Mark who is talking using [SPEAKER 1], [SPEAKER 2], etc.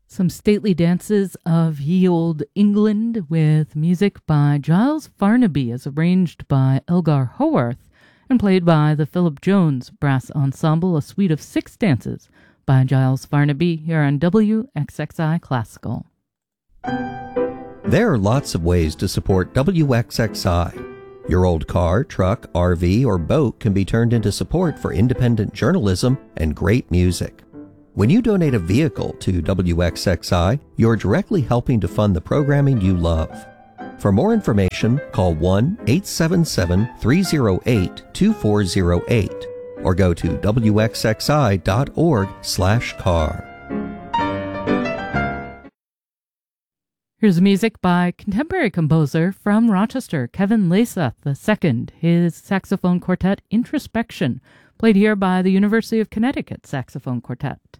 [SPEAKER 1] Some stately dances of ye olde England with music by Giles Farnaby as arranged by Elgar Haworth and played by the Philip Jones Brass Ensemble, a suite of 6 dances by Giles Farnaby here on WXXI Classical.
[SPEAKER 2] There are lots of ways to support WXXI. Your old car, truck, RV, or boat can be turned into support for independent journalism and great music. When you donate a vehicle to WXXI, you're directly helping to fund the programming you love. For more information, call 1-877-308-2408 or go to wxxi.org/car.
[SPEAKER 1] Here's music by contemporary composer from Rochester, Kevin Laseth II, his saxophone quartet Introspection, played here by the University of Connecticut Saxophone Quartet.